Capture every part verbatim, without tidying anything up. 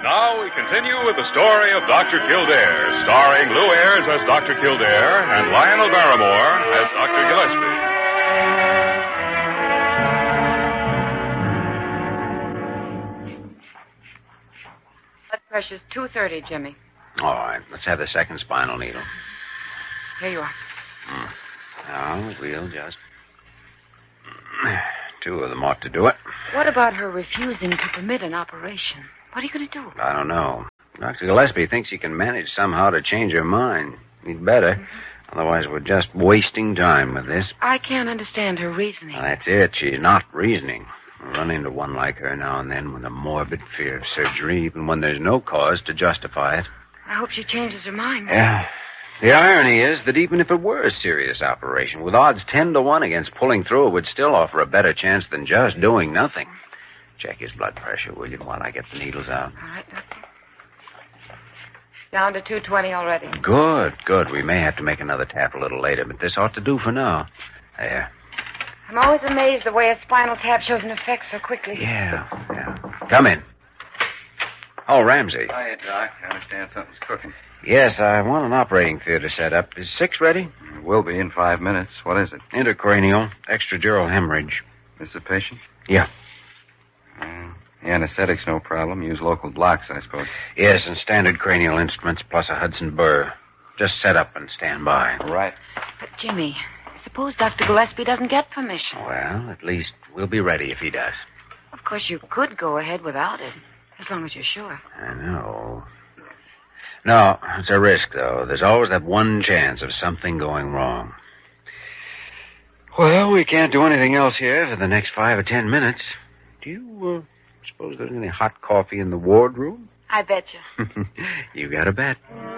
Now we continue with the story of Doctor Kildare, starring Lou Ayres as Doctor Kildare and Lionel Barrymore as Doctor Gillespie. Blood pressure's two thirty, Jimmy. All right, let's have the second spinal needle. Here you are. Hmm. Now, we'll just... Two of them ought to do it. What about her refusing to permit an operation? What are you going to do? I don't know. Doctor Gillespie thinks he can manage somehow to change her mind. He'd better. Mm-hmm. Otherwise, we're just wasting time with this. I can't understand her reasoning. Well, that's it. She's not reasoning. We run into one like her now and then with a morbid fear of surgery, even when there's no cause to justify it. I hope she changes her mind. Yeah. The irony is that even if it were a serious operation, with odds ten to one against pulling through, it would still offer a better chance than just doing nothing. Check his blood pressure, will you, while I get the needles out? All right, Doctor. Down to two twenty already. Good, good. We may have to make another tap a little later, but this ought to do for now. There. I'm always amazed the way a spinal tap shows an effect so quickly. Yeah, yeah. Come in. Oh, Ramsey. Hiya, Doc. I understand something's cooking. Yes, I want an operating theater set up. Is six ready? It will be in five minutes. What is it? Intracranial, extradural hemorrhage. This the patient? Yeah. Uh, the anesthetic's no problem. Use local blocks, I suppose. Yes, and standard cranial instruments plus a Hudson burr. Just set up and stand by. All right. But, Jimmy, suppose Doctor Gillespie doesn't get permission. Well, at least we'll be ready if he does. Of course, you could go ahead without it, as long as you're sure. I know. No, it's a risk, though. There's always that one chance of something going wrong. Well, we can't do anything else here for the next five or ten minutes. Do you uh, suppose there's any hot coffee in the wardroom? I bet you. You got a bet.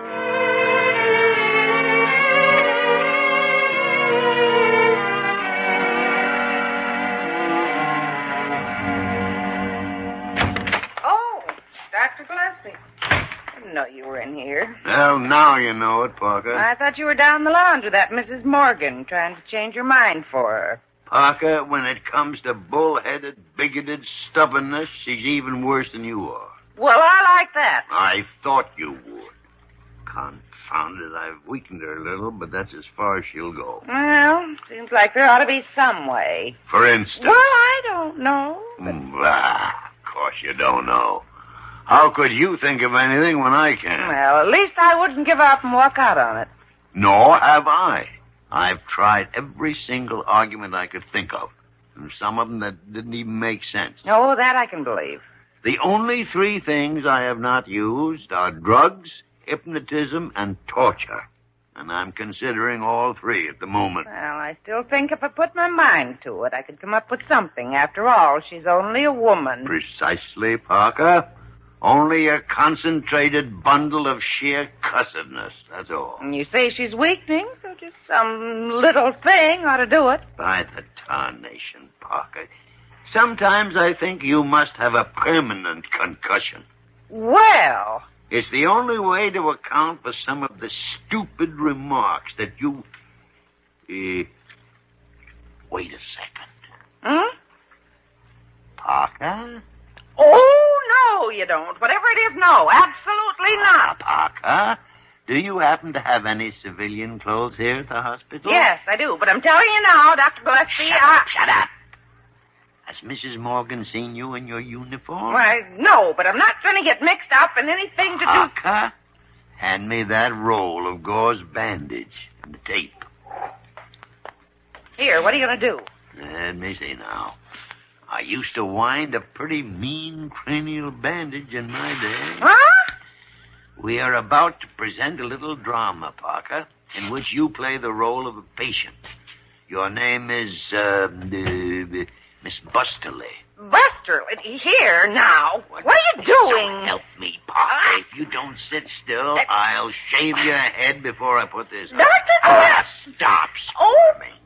Oh, Doctor Gillespie. I didn't know you were in here. Well, now you know it, Parker. I thought you were down the lawn with that Missus Morgan, trying to change your mind for her. Parker, when it comes to bull-headed, bigoted stubbornness, she's even worse than you are. Well, I like that. I thought you would. Confound it, I've weakened her a little, but that's as far as she'll go. Well, seems like there ought to be some way. For instance? Well, I don't know. But... Blah, of course you don't know. How could you think of anything when I can? Well, at least I wouldn't give up and walk out on it. Nor have I. I've tried every single argument I could think of, and some of them that didn't even make sense. Oh, that I can believe. The only three things I have not used are drugs, hypnotism, and torture. And I'm considering all three at the moment. Well, I still think if I put my mind to it, I could come up with something. After all, she's only a woman. Precisely, Parker. Only a concentrated bundle of sheer cussedness, that's all. And you say she's weakening, so just some little thing ought to do it. By the tarnation, Parker. Sometimes I think you must have a permanent concussion. Well... It's the only way to account for some of the stupid remarks that you... Uh, wait a second. Hmm? Parker? Oh, no, you don't. Whatever it is, no. Absolutely not. Parker, do you happen to have any civilian clothes here at the hospital? Yes, I do. But I'm telling you now, Doctor Gillespie, Shut I... up, shut up. Has Missus Morgan seen you in your uniform? Why, no, but I'm not going to get mixed up in anything to do... Parker, hand me that roll of gauze bandage and the tape. Here, what are you going to do? Let me see now. I used to wind a pretty mean cranial bandage in my day. Huh? We are about to present a little drama, Parker, in which you play the role of a patient. Your name is, uh, uh Miss Busterly. Busterly? Here, now. What, what are you doing? Don't help me, Parker. If you don't sit still, uh, I'll shave your head before I put this on. Doctor Ah, stop Oh. screaming.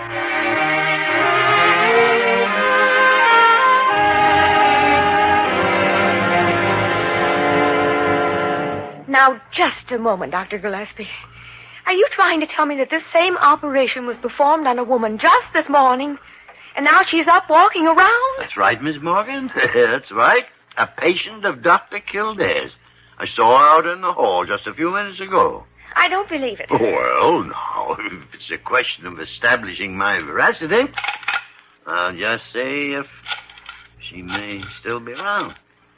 Now, just a moment, Doctor Gillespie. Are you trying to tell me that this same operation was performed on a woman just this morning, and now she's up walking around? That's right, Miss Morgan. That's right. A patient of Doctor Kildare's. I saw her out in the hall just a few minutes ago. I don't believe it. Well, now, if it's a question of establishing my veracity, I'll just say if she may still be around.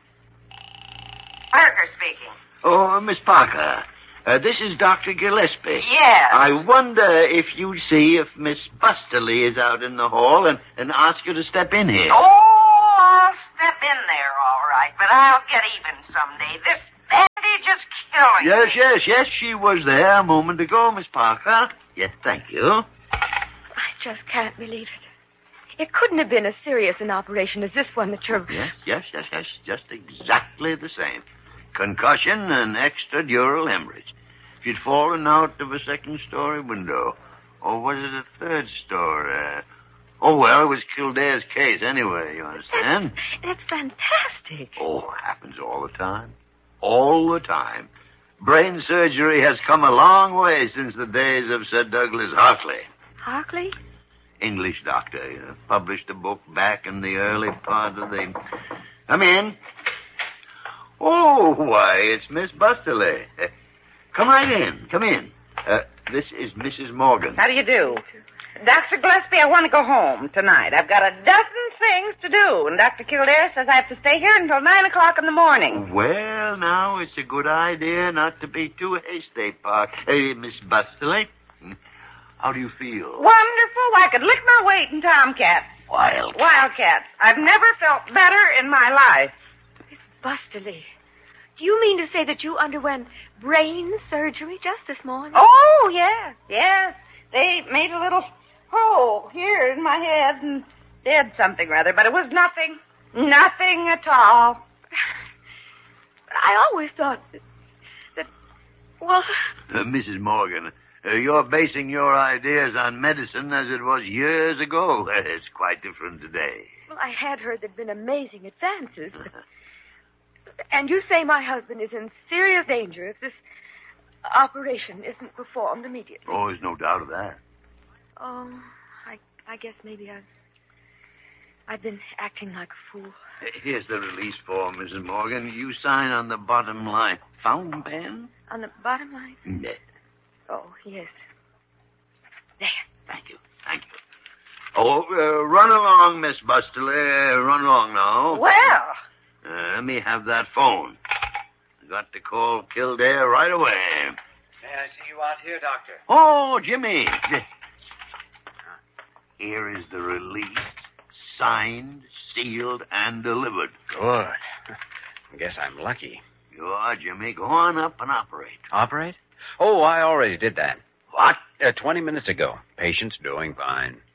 Parker speaking. Oh, Miss Parker, uh, this is Doctor Gillespie. Yes. I wonder if you'd see if Miss Busterly is out in the hall and, and ask her to step in here. Oh, I'll step in there, all right, but I'll get even someday. This bandage is killing Yes, me. yes, yes, she was there a moment ago, Miss Parker. Yes, thank you. I just can't believe it. It couldn't have been as serious an operation as this one that you're... Yes, yes, yes, yes, just exactly the same. Concussion and extradural hemorrhage. She'd fallen out of a second-story window. Or was it a third story? Uh, oh, well, it was Kildare's case anyway, you understand? That's, that's fantastic. Oh, happens all the time. All the time. Brain surgery has come a long way since the days of Sir Douglas Hartley. Hartley? English doctor, you know, published a book back in the early part of the... Come in. Oh, why, it's Miss Busterly. Uh, come right in. Come in. Uh, this is Missus Morgan. How do you do? Doctor Gillespie, I want to go home tonight. I've got a dozen things to do, and Doctor Kildare says I have to stay here until nine o'clock in the morning. Well, now, it's a good idea not to be too hasty, Park. Hey, Miss Busterly, how do you feel? Wonderful. I could lick my weight in tomcats. Wild. Wildcats. I've never felt better in my life. Miss Busterly, do you mean to say that you underwent brain surgery just this morning? Oh, yes, yes. They made a little hole here in my head and did something rather, but it was nothing. Nothing at all. But I always thought that, that well... Uh, Missus Morgan, uh, you're basing your ideas on medicine as it was years ago. It's quite different today. Well, I had heard there'd been amazing advances, but... And you say my husband is in serious danger if this operation isn't performed immediately. Oh, there's no doubt of that. Oh, I, I guess maybe I've... I've been acting like a fool. Here's the release form, Missus Morgan. You sign on the bottom line. Fountain pen? On the bottom line? Yes. Oh, yes. There. Thank you. Thank you. Oh, uh, run along, Miss Busterly. Uh, run along now. Well... Uh, let me have that phone. I got to call Kildare right away. May I see you out here, Doctor? Oh, Jimmy. Here is the release. Signed, sealed, and delivered. Good. I guess I'm lucky. You are, Jimmy. Go on up and operate. Operate? Oh, I already did that. What? Uh, Twenty minutes ago. Patient's doing fine.